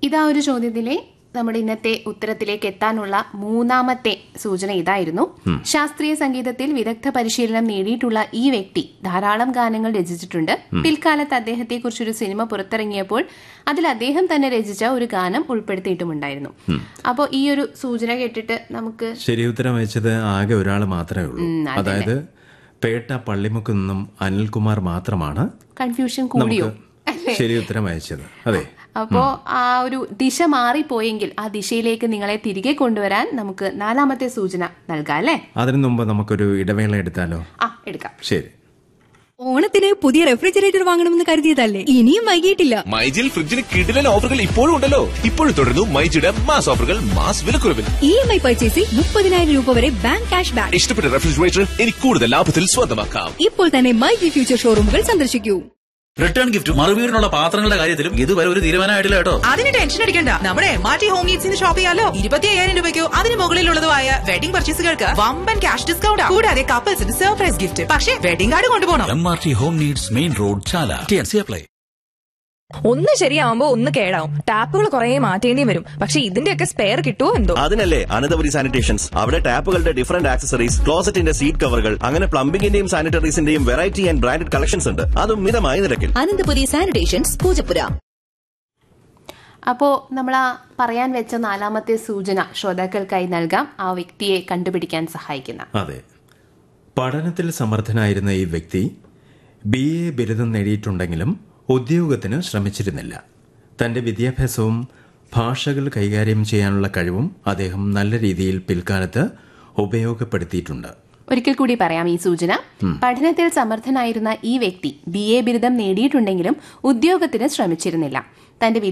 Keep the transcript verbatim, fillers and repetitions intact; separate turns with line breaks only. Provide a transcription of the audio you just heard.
ഇതാ ഒരു ചോദ്യത്തിലെ നമ്മുടെ ഇന്നത്തെ ഉത്തരത്തിലേക്ക് എത്താനുള്ള മൂന്നാമത്തെ സൂചന ഇതായിരുന്നു. ശാസ്ത്രീയ സംഗീതത്തിൽ വിദഗ്ധ പരിശീലനം നേടിയിട്ടുള്ള ഈ വ്യക്തി ധാരാളം ഗാനങ്ങൾ രചിച്ചിട്ടുണ്ട്. പിൽക്കാലത്ത് അദ്ദേഹത്തെ കുറിച്ചൊരു സിനിമ പുറത്തിറങ്ങിയപ്പോൾ അതിൽ അദ്ദേഹം തന്നെ രചിച്ച ഒരു ഗാനം ഉൾപ്പെടുത്തിയിട്ടുമുണ്ടായിരുന്നു. അപ്പോൾ ഈ ഒരു സൂചന കേട്ടിട്ട് നമുക്ക്
ശരി ഉത്തരം അയച്ചത് ആകെ ഒരാൾ മാത്രമേ ഉള്ളൂ. അതായത് പേട്ട പള്ളിമുക്ക് നിന്നും അനിൽകുമാർ മാത്രമാണ്
കൺഫ്യൂഷൻ കൂടിയോ
ശരി ഉത്തരം അയച്ചത്. അതെ,
അപ്പോ ആ ഒരു ദിശ മാറിപ്പോയെങ്കിൽ ആ ദിശയിലേക്ക് നിങ്ങളെ തിരികെ കൊണ്ടുവരാൻ നമുക്ക് നാലാമത്തെ സൂചന നൽകാം അല്ലേ?
അതിനു മുമ്പ് നമുക്കൊരു ഇടവേള എടുത്താലോ?
ആ എടുക്കാം.
ശരി.
ഓണത്തിന് പുതിയ റെഫ്രിജറേറ്റർ വാങ്ങണമെന്ന് കരുതിയതല്ലേ, ഇനിയും വൈകിയിട്ടില്ല.
മൈജിൽ ഫ്രിഡ്ജിന് കിടിലൻ ഓഫറുകൾ ഇപ്പോഴും ഉണ്ടല്ലോ. ഇപ്പോഴും തുടരുന്നു മൈജിയുടെ മാസ് ഓഫറുകൾ, മാസ് വിലക്കുറവിൽ.
ഇ എം ഐ പർച്ചേസിൽ മുപ്പതിനായിരം രൂപ വരെ ബാങ്ക് ക്യാഷ് ബാക്ക്.
ഇഷ്ടപ്പെട്ട റെഫ്രിജറേറ്റർ ഇനി കൂടുതൽ ലാഭത്തിൽ സ്വന്തമാക്കാം.
ഇപ്പോൾ തന്നെ മൈജി ഫ്യൂച്ചർ ഷോറൂമുകൾ സന്ദർശിക്കൂ.
റിട്ടേൺ ഗിഫ്റ്റ് മറുവീടിനുള്ള പാത്രങ്ങളുടെ കാര്യത്തിലും ഇതുവരെ ഒരു തീരുമാനമായിട്ടില്ല കേട്ടോ.
അതിന് ടെൻഷൻ അടിക്കണ്ട. നമ്മുടെ മാറ്റി ഹോം നീഡ്സിന് ഷോപ്പ് ചെയ്യാലോ. ഇരുപത്തി അയ്യായിരം രൂപയ്ക്കോ അതിന് മുകളിലുള്ളതുമായ വെഡിംഗ് പർച്ചേസുകൾക്ക് വമ്പൻ ക്യാഷ് ഡിസ്കൗണ്ട്, കൂടാതെ കപ്പിൾസിന് സർപ്രൈസ് ഗിഫ്റ്റ്. പക്ഷേ വെഡിംഗ് കാർഡ് കൊണ്ടുപോകണം.
M R T home needs, main road, ചാല. T N C apply.
ഒന്ന് ശരിയാവുമ്പോ ഒന്ന് കേടാവും. ടാപ്പുകൾ കുറെ മാറ്റേണ്ടി വരും. പക്ഷെ ഇതിന്റെയൊക്കെ സ്പെയർ കിട്ടുമോ എന്തോ.
അതിനല്ലേ അനന്തപുരി സാനിറ്റേഷൻസ്. അവിടെ ടാപ്പുകളുടെ ഡിഫറന്റ് ആക്സസറീസ്, ക്ലോസറ്റിന്റെ സീറ്റ് കവറുകൾ, അങ്ങനെ പ്ലംബിംഗിന്റെയും സാനിറ്ററീസിന്റെയും വെറൈറ്റി ആൻഡ് ബ്രാൻഡഡ് കളക്ഷൻസ് ഉണ്ട്. അതും മിതമായ നിരക്കിൽ.
അനന്തപുരി സാനിറ്റേഷൻസ്, പൂജപ്പുര.
അപ്പോ നമ്മൾ ആ പറയാൻ വെച്ച നാലാമത്തെ സൂചന ശ്രോതാക്കൾക്കായി നൽകാം, ആ വ്യക്തിയെ കണ്ടുപിടിക്കാൻ സഹായിക്കുന്ന.
അതെ, പഠനത്തിൽ സമർത്ഥനായിരുന്ന ഈ വ്യക്തി ബി എ ബിരുദം നേടിയിട്ടുണ്ടെങ്കിലും ഉദ്യോഗത്തിന് ശ്രമിച്ചിരുന്നില്ല. തന്റെ വിദ്യാഭ്യാസവും ഭാഷകൾ കൈകാര്യം ചെയ്യാനുള്ള കഴിവും അദ്ദേഹം നല്ല രീതിയിൽ പിൽക്കാലത്ത് ഉപയോഗപ്പെടുത്തിയിട്ടുണ്ട്.
ഒരിക്കൽ കൂടി പറയാം ഈ സൂചന. പഠനത്തിൽ സമർത്ഥനായിരുന്ന ഈ വ്യക്തി ബി എ ബിരുദം നേടിയിട്ടുണ്ടെങ്കിലും ഉദ്യോഗത്തിന് ശ്രമിച്ചിരുന്നില്ല. തന്റെ